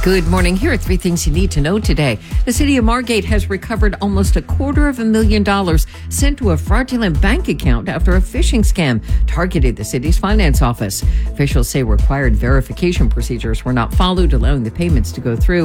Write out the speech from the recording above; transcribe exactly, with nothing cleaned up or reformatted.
Good morning. Here are three things you need to know today. The city of Margate has recovered almost a quarter of a million dollars sent to a fraudulent bank account after a phishing scam targeted the city's finance office. Officials say required verification procedures were not followed, allowing the payments to go through.